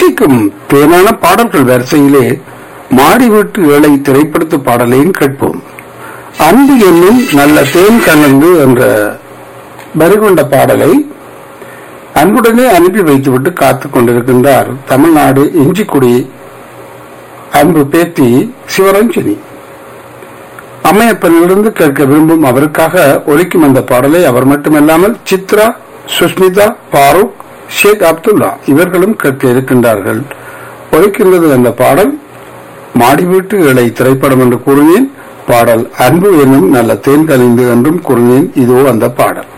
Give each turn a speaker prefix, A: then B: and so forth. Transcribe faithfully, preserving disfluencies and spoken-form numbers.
A: தித்திக்கும் தேனான பாடல்கள் வரிசையிலே மாடி வீட்டு ஏழை திரைப்படத்து பாடலையும் கேட்போம். அன்பு என்னும் நல்ல தேன் கலந்து என்ற வரிகொண்ட பாடலை அன்புடனே அனுப்பி வைத்துவிட்டு காத்துக் கொண்டிருக்கின்றார் தமிழ்நாடு இஞ்சிக்குடி அன்பு பேத்தி சிவரஞ்சனி. அம்மையப்பனிலிருந்து கேட்க விரும்பும் அவருக்காக ஒலிக்கும் அந்த பாடலை அவர் மட்டுமல்லாமல் சித்ரா, சுஷ்மிதா, பாரூக், ஷேக் அப்துல்லா இவர்களும் கேட்க இருக்கின்றார்கள். ஒலிக்கின்றது அந்த பாடல் மாடி வீட்டு இழை திரைப்படம் என்று கூறினேன். பாடல் அன்பு என்னும் நல்ல தேன் கலிந்து என்றும் கூறினேன். இதோ அந்த பாடல்.